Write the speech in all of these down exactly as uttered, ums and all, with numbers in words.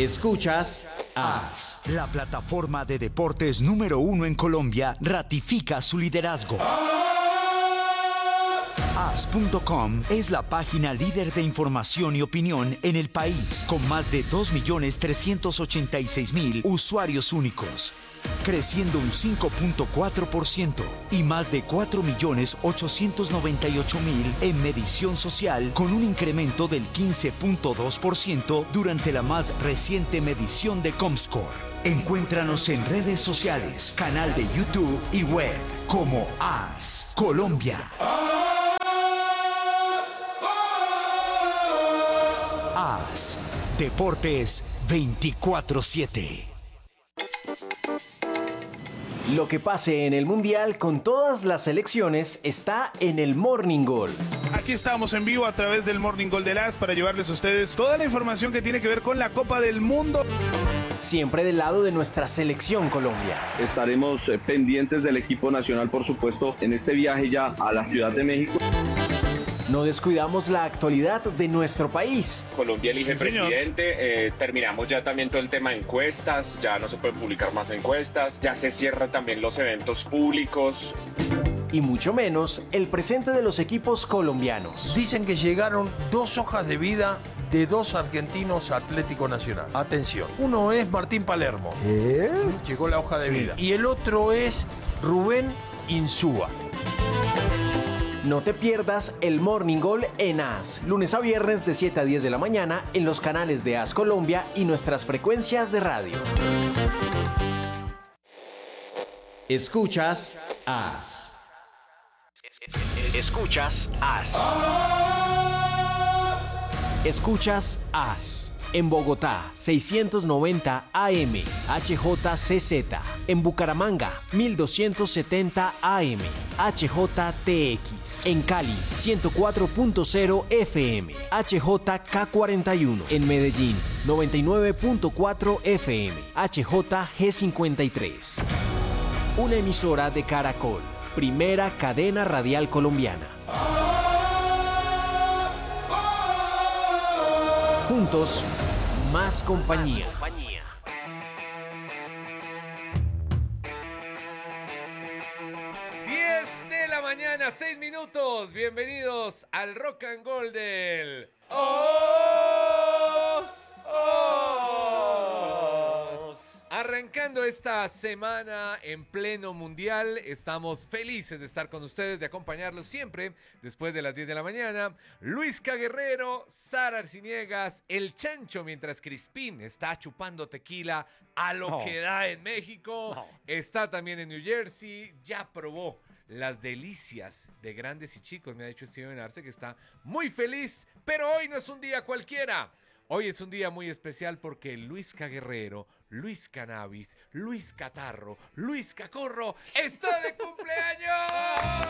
Escuchas As. La plataforma de deportes número uno en Colombia ratifica su liderazgo. As punto com es la página líder de información y opinión en el país, con más de dos millones trescientos ochenta y seis mil usuarios únicos, creciendo un cinco punto cuatro por ciento y más de cuatro millones ochocientos noventa y ocho mil en medición social, con un incremento del quince punto dos por ciento durante la más reciente medición de Comscore. Encuéntranos en redes sociales, canal de YouTube y web como As Colombia. As Deportes veinticuatro siete. Lo que pase en el Mundial con todas las selecciones está en el Morning Goal. Aquí estamos en vivo a través del Morning Goal de As para llevarles a ustedes toda la información que tiene que ver con la Copa del Mundo. Siempre del lado de nuestra selección Colombia. Estaremos eh, pendientes del equipo nacional, por supuesto, en este viaje ya a la Ciudad de México. No descuidamos la actualidad de nuestro país. Colombia elige Sí, presidente, eh, terminamos ya también todo el tema de encuestas, ya no se pueden publicar más encuestas, ya se cierran también los eventos públicos. Y mucho menos el presente de los equipos colombianos. Dicen que llegaron dos hojas de vida de dos argentinos a Atlético Nacional. Atención, uno es Martín Palermo. ¿Eh? Llegó la hoja de Sí. vida. Y el otro es Rubén Insúa. No te pierdas el Morning Goal en As, lunes a viernes de siete a diez de la mañana en los canales de As Colombia y nuestras frecuencias de radio. Escuchas As. Escuchas As. Escuchas As. En Bogotá, seiscientos noventa A M, H J C Z. En Bucaramanga, mil doscientos setenta A M, H J T X. En Cali, ciento cuatro punto cero F M, H J K cuarenta y uno. En Medellín, noventa y nueve punto cuatro F M, H J G cincuenta y tres. Una emisora de Caracol, primera cadena radial colombiana. Juntos, más compañía. diez de la mañana, seis minutos. Bienvenidos al Rock and Roll del Os, Os. Arrancando esta semana en pleno mundial, estamos felices de estar con ustedes, de acompañarlos siempre después de las diez de la mañana. Luisca Guerrero, Sara Arciniegas, El Chancho, mientras Crispín está chupando tequila a lo No. que da en México. No. Está también en New Jersey, ya probó las delicias de grandes y chicos. Me ha dicho Steven Arce que está muy feliz, pero hoy no es un día cualquiera. Hoy es un día muy especial porque Luisca Guerrero, Luis Cannabis, Luis Catarro, Luis Cacorro está de cumpleaños.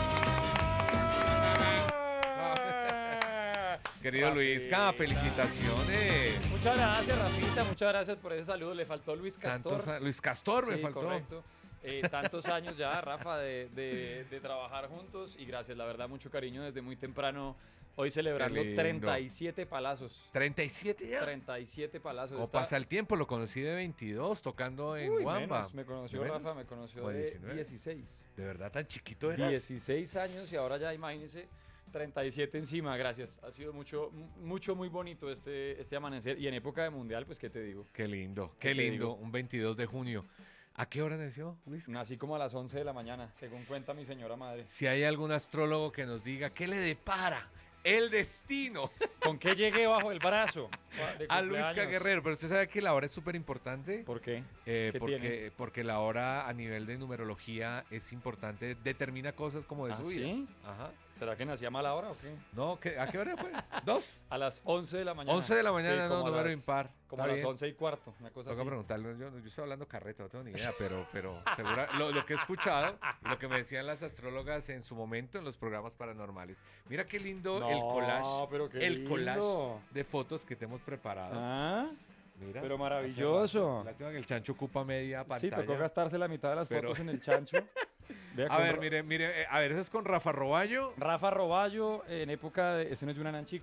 Querido Luisca, felicitaciones. Muchas gracias, Rafita, muchas gracias por ese saludo. Le faltó Luis Castor. Tantos a- Luis Castor me Sí, faltó. correcto. Eh, tantos años ya, Rafa, de, de- de trabajar juntos y gracias, la verdad, mucho cariño desde muy temprano. Hoy celebrando Qué lindo. treinta y siete palazos. ¿treinta y siete ya? treinta y siete palazos. O Está- pasa el tiempo, lo conocí de veintidós tocando en Uy, Wamba. menos, me conoció ¿De menos? Rafa, me conoció ¿O de diecinueve? dieciséis. ¿De verdad tan chiquito eras? dieciséis años y ahora ya imagínense treinta y siete encima, gracias. Ha sido mucho, mucho, muy bonito este, este amanecer y en época de mundial, pues qué te digo. Qué lindo, ¿Qué qué te lindo, digo? un veintidós de junio. ¿A qué hora nació, Luis? Nací como a las once de la mañana, según cuenta mi señora madre. Si hay algún astrólogo que nos diga qué le depara el destino ¿Con qué llegué bajo el brazo? de a Luisca cumpleaños? Guerrero. Pero usted sabe que la hora es súper importante. ¿Por qué? Eh, ¿Qué porque, tiene? porque la hora a nivel de numerología es importante, determina cosas como de ¿Ah, su vida. sí? Ajá. ¿Será que nací a mala hora o qué? No, ¿qué- ¿a qué hora fue? ¿Dos? A las once de la mañana. once de la mañana, Sí, no, como a número las- impar. Como a Está las bien. once y cuarto, una cosa Toca así. preguntarle, yo, yo estoy hablando carreta, no tengo ni idea, pero, pero segura, lo, lo que he escuchado, y lo que me decían las astrólogas en su momento en los programas paranormales. Mira qué lindo No, el collage, pero qué el collage lindo. de fotos que te hemos preparado. Ah, Mira, pero hace maravilloso. rato. Lástima que el chancho ocupa media sí, pantalla. tocó gastarse la mitad de las Pero- fotos en el chancho. Vea A con ver, Ra- mire, mire, eh, a ver, eso es con Rafa Roballo. Rafa Roballo, en época de... ¿Este no es Yunan Chico?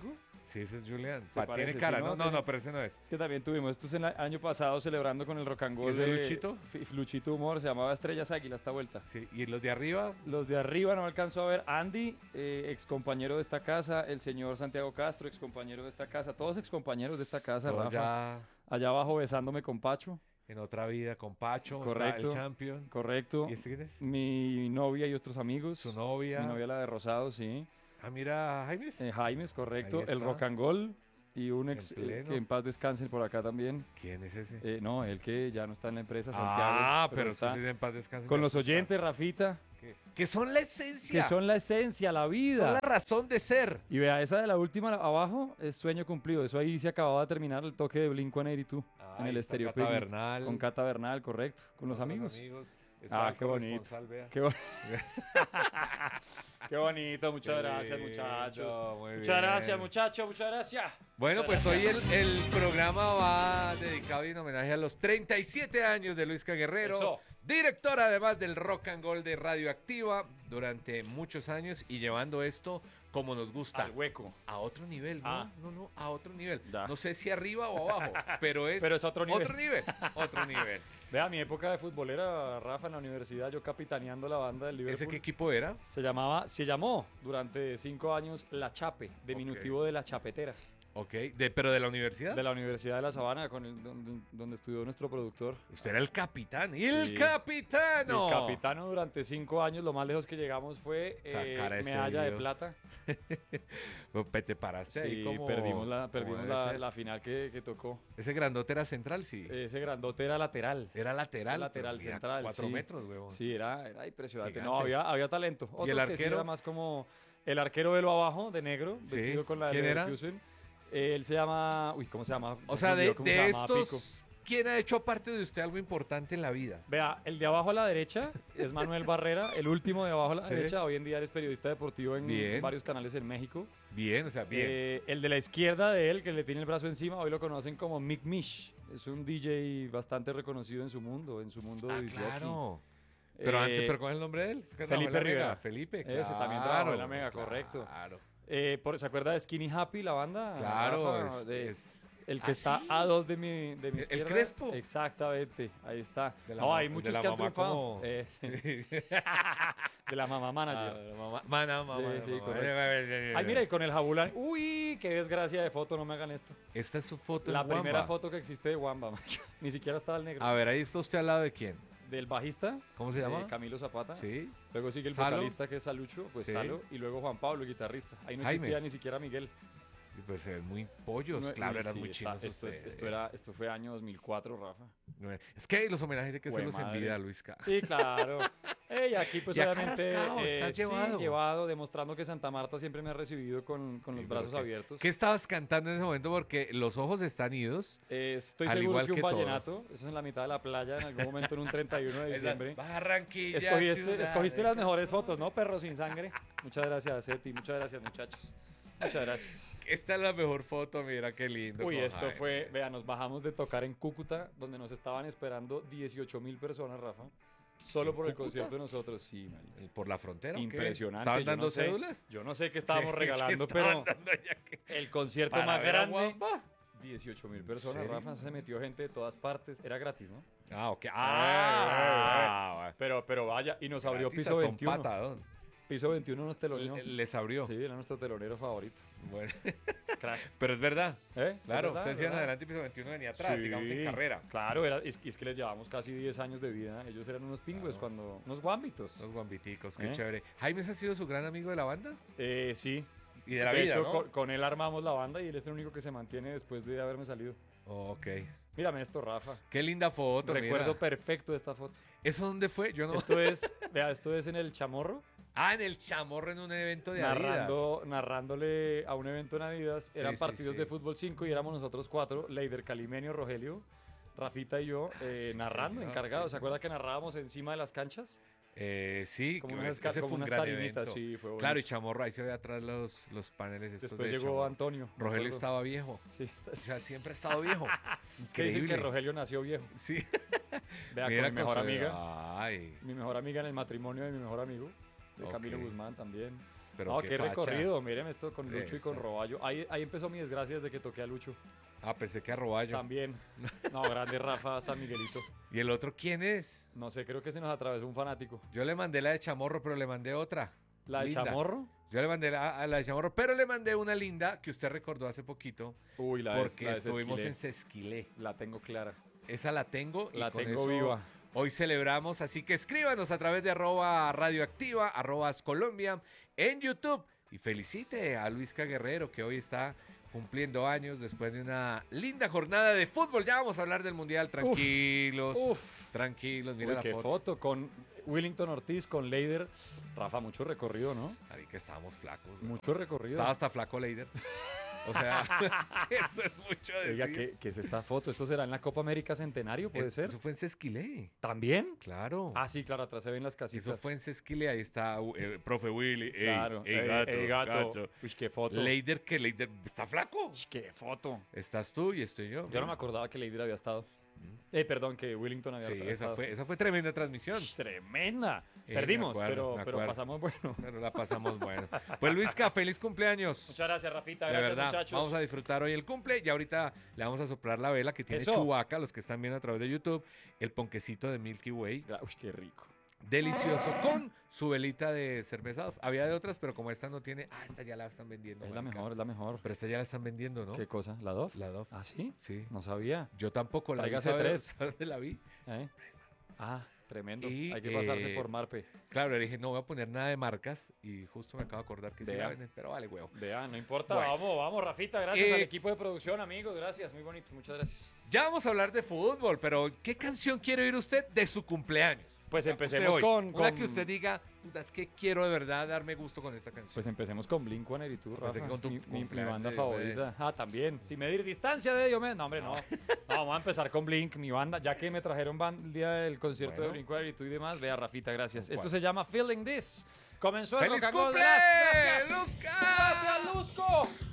Sí, ese es Julián. ¿Te Pa- parece? Tiene cara, Sí, ¿no? ¿no? No, Tiene- no, pero ese no es. Es que también tuvimos estos el año pasado celebrando con el Rock and Roll ¿Ese de Luchito? F- Luchito Humor, se llamaba Estrellas Águila esta vuelta. Sí, y los de arriba, Los de arriba no alcanzó a ver. Andy, eh, ex compañero de esta casa, el señor Santiago Castro, ex compañero de esta casa, todos ex compañeros de esta casa, todos Rafa. ya Allá abajo besándome con Pacho, en otra vida con Pacho, está Correcto. el champion. correcto. ¿Y este quién es? Mi novia y otros amigos. Su novia. Mi novia la de Rosado, sí. Ah, mira, Jaime. Eh, Jaimes, correcto. Ahí El está. Rock and Roll y un ex En eh, pleno. que en paz descanse por acá también. ¿Quién es ese? Eh, no, el que ya no está en la empresa, Santiago. ah, pero, está sí, en paz descanse. con ya los está. oyentes, Rafita, Que, que son la esencia. que son la esencia, la son vida. la razón de ser. Y vea, esa de la última abajo es sueño cumplido. Eso ahí se acababa de terminar el toque de Blink ciento ochenta y dos en Ahí el está Estéreo Cata Picnic. Bernal. Con Cata Bernal, correcto. Con los amigos. Está Ah, el qué bonito. corresponsal, vea. Qué, bon- Qué bonito, muchas Qué gracias, lindo, muchachos. muy Muchas gracias, bien. muchachos, muchas gracias. Bueno, Muchas pues gracias. hoy el, el programa va dedicado y en homenaje a los treinta y siete años de Luisca Guerrero, Eso. directora además del Rock and Roll de Radioactiva durante muchos años y llevando esto como nos gusta. Al hueco. A otro nivel, ¿no? Ah. No, no, a otro nivel. Ya. No sé si arriba o abajo, pero es, Pero es otro nivel. Otro nivel, otro nivel. Vea, mi época de futbolera, Rafa, en la universidad, yo capitaneando la banda del Liverpool. ¿Ese qué equipo era? Se llamaba, se llamó durante cinco años La Chape, diminutivo de La Chapetera, Ok, de, pero de la universidad. de la Universidad de La Sabana, con el, donde, donde estudió nuestro productor. Usted era el capitán. ¡El Sí. capitano! El capitano durante cinco años, lo más lejos que llegamos fue eh, Sacar a ese medalla de lío. plata. Pues te paraste ahí Sí, como... perdimos la, como perdimos debe la, ser. la final que, que tocó. Ese grandote era central, sí. Ese grandote era lateral. Era lateral. lateral pero mira, central, Cuatro sí. metros, huevón. Sí, era, era impresionante. Gigante. No, había, había talento. Otros el que sí arquero? era más como el arquero de lo abajo, de negro, Sí. vestido con la de ¿Quién era? Leverkusen. Él se llama... Uy, ¿cómo se llama? O Se sea, me de, olvidó cómo de se llamaba, Pico. estos, ¿quién ha hecho aparte de usted algo importante en la vida? Vea, el de abajo a la derecha es Manuel Barrera, el último de abajo a la Sí. derecha. Hoy en día eres periodista deportivo en Bien. varios canales en México. Bien, o sea, bien. Eh, el de la izquierda de él, que le tiene el brazo encima, hoy lo conocen como Mick Mish. Es un D J bastante reconocido en su mundo, en su mundo ah, de disc jockey. claro. Pero Eh, antes, ¿pero cuál es el nombre de él? Es que Felipe trabajó en la Rivera. Mega. Felipe, Ese claro. también trabajó en la Mega, correcto. Claro, eh, por- ¿Se acuerda de Skinny Happy, la banda? claro. Rafa? es- De- es- el que ¿Ah, está sí? a dos de mi, de mi ¿El izquierda. Crespo? Exactamente, ahí está. De la No, ma- hay de muchos la que han mamá triunfado. como- Eh, sí. De la mamá Ah, manager. la mamá- Mana, mamá, Sí, mamá, sí, mamá. correcto. Ay, mira, y con el jabulán. Uy, qué desgracia de foto, no me hagan esto. Esta es su foto La en primera Wamba. foto que existe de Wamba. Ni siquiera estaba el negro. A ver, ahí está usted al lado de quién. Del bajista, ¿Cómo se eh, llama? Camilo Zapata. Sí. Luego sigue el Salo. vocalista que es Salucho, pues Sí. Salo. Y luego Juan Pablo, el guitarrista. Ahí no Jaimes. existía ni siquiera Miguel. Y pues se ven muy pollos, No, claro, uy, eran sí, muy está- chinos esto, es- ustedes. esto, era, esto fue año dos mil cuatro, Rafa. No, Es que los homenajes de que se Jue los madre. envía Luisca. Sí, claro. Ey, aquí pues Ya obviamente carrascado, eh, estás sí, llevado. llevado, demostrando que Santa Marta siempre me ha recibido con, con los Sí, pero brazos ¿qué- abiertos. ¿Qué estabas cantando en ese momento? Porque los ojos están idos. Eh, estoy Al seguro igual que un que todo. vallenato, eso es en la mitad de la playa, en algún momento en un treinta y uno de diciembre. Barranquilla, Escogiste, ciudad escogiste de- las mejores fotos, ¿no? Perro sin sangre. Muchas gracias, Seti. Muchas gracias, muchachos. Muchas gracias. Esta es la mejor foto, mira qué lindo. Uy, con esto Jaime. fue, vea, nos bajamos de tocar en Cúcuta, donde nos estaban esperando dieciocho mil personas, Rafa. Solo ¿En por el Cúcuta? concierto de nosotros, sí, man. ¿Y ¿Por la frontera? o qué? Impresionante. ¿Estaban yo dando no sé- cédulas? Yo no sé qué estábamos ¿Qué regalando, estaban pero dando ya que- el concierto ¿Para más ver a grande, Wamba? dieciocho mil personas, serio? Rafa, se metió gente de todas partes, era gratis, ¿no? Ah, ok. Ah, Ah, Pero, pero vaya, y nos abrió gratis piso hasta un veintiuno. patadón. Piso veintiuno nos teloneó. Le- Les abrió. Sí, era nuestro telonero favorito. Bueno. Cracks. Pero es verdad. ¿Eh? Claro, ¿Es verdad? ustedes ¿Es iban verdad? adelante y piso veintiuno venía atrás, Sí, digamos en carrera. Claro, era, es, es que les llevamos casi diez años de vida. Ellos eran unos pingües Claro. cuando. Unos guambitos. Los guambiticos, qué ¿Eh? chévere. ¿Jaime ha sido su gran amigo de la banda? Eh, sí. Y de la de vida, hecho, ¿no? con, con él armamos la banda y él es el único que se mantiene después de haberme salido. Ok. Mírame esto, Rafa. Qué linda foto, Recuerdo mira. perfecto de esta foto. ¿Eso dónde fue? Yo no... Esto es, vea, esto es en el Chamorro, Ah, en el Chamorro en un evento de narrando, Adidas. narrándole a un evento en Adidas. Sí, Eran sí, partidos sí. de fútbol cinco y éramos nosotros cuatro, Leider Calimenio, Rogelio, Rafita y yo, eh, sí, narrando, señor, encargados. sí. ¿Se acuerda que narrábamos encima de las canchas? Eh, sí, Como que unas, ese ca- fue como un unas gran tarimitas, evento. sí, fue bonito. Claro, y Chamorro, ahí se ve atrás los, los paneles estos Después de llegó Chamorro. Antonio. me Rogelio acuerdo. estaba viejo. Sí, O sea, siempre ha estado viejo. es que dicen que Increíble. Rogelio nació viejo. Sí. Vea, Mira con mi mejor con su- amiga. Ay. Mi mejor amiga en el matrimonio de mi mejor amigo, de Camilo Ok. Guzmán también. pero No, qué, qué facha. recorrido, miren esto con Lucho y con Está. Roballo. Ahí, ahí empezó mi desgracia desde que toqué a Lucho. Ah, pensé que a Roballo. También. No, grande Rafa San Miguelito. ¿Y el otro quién es? No sé, creo que se nos atravesó un fanático. Yo le mandé la de Chamorro, pero le mandé otra. ¿La de linda. Chamorro? Yo le mandé la, a la de Chamorro, pero le mandé una linda que usted recordó hace poquito. Uy, la de Porque la de estuvimos Sesquilé. en Sesquilé. La tengo clara. Esa la tengo y La con tengo eso viva. hoy celebramos, así que escríbanos a través de arroba radioactiva, arroba Colombia en YouTube y felicite a Luisca Guerrero que hoy está cumpliendo años después de una linda jornada de fútbol. Ya vamos a hablar del Mundial, tranquilos, Uf. tranquilos, mira Uy, la qué foto. foto con Willington Ortiz, con Leider. Rafa, mucho recorrido, ¿no? Ahí que estábamos flacos. güey. Mucho recorrido. Estaba hasta flaco Leider. O sea, eso es mucho decir. Oiga, ¿qué, ¿qué es esta foto? ¿Esto será en la Copa América Centenario, puede Es- ser? Eso fue en Sesquilé. ¿También? Claro. Ah, sí, claro, atrás se ven las casitas. Eso fue en Sesquilé, ahí está uh, el profe Willy. Ey, Claro. ey, Ey, gato, ey, gato. gato. Uy, qué foto. Leider, que Leider está flaco. Uy, qué foto. Estás tú y estoy yo. Yo no me acordaba que Leider había estado. Eh, perdón, que Willington había Sí, había esa estado. fue, esa fue tremenda transmisión. Ush, tremenda. Eh, Perdimos, me acuerdo, pero, me pero acuerdo. pasamos bueno. Pero la pasamos bueno. Pues Luisca, feliz cumpleaños. Muchas gracias, Rafita. De Gracias, verdad, muchachos. vamos a disfrutar hoy el cumple y ahorita le vamos a soplar la vela que tiene Eso. Chewbacca, los que están viendo a través de YouTube, el ponquecito de Milky Way, Gra- Uy, qué rico. delicioso, con su velita de cerveza. Había de otras, pero como esta no tiene, ah, esta ya la están vendiendo. Es la marica. mejor, es la mejor. Pero esta ya la están vendiendo, ¿no? ¿Qué cosa? ¿La Dove? La Dove. ¿Ah, sí? Sí. No sabía. Yo tampoco la vi. Tráigase ¿sabe- tres. sabe dónde la vi? ¿Eh? Ah, tremendo. Y, Hay que pasarse eh, por Marpe. Claro, le dije, no voy a poner nada de marcas y justo me acabo de acordar que sí Vea. la venden, pero vale, huevo. Vea, no importa. Bueno. Vamos, vamos, Rafita. Gracias Eh, al equipo de producción, amigos. Gracias, muy bonito. Muchas gracias. Ya vamos a hablar de fútbol, pero ¿qué canción quiere oír usted de su cumpleaños? Pues Usted empecemos hoy. con, Una con- que usted diga, "Puta, es que quiero de verdad darme gusto con esta canción. Pues empecemos con Blink ciento ochenta y dos, Pensé Rafa. que con tu mi, mi- mi cumpleaños banda de favorita. Diomedes. Ah, también. Sin medir distancia de Diomedes. No, hombre, no. No, vamos a empezar con Blink, mi banda. Ya que me trajeron ban- el día del concierto Bueno. de Blink ciento ochenta y dos y demás. Vea, Rafita, gracias. ¿Con Esto cuál? se llama Feeling This. Comenzó el ¡Feliz Rock and Roll de cumple, las- Gracias. Luzca! Gracias, Luzco.